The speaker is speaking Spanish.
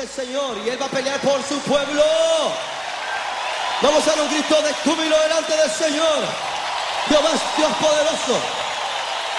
el Señor y Él va a pelear por su pueblo. Vamos a dar un grito de júbilo delante del Señor. Dios es Dios poderoso.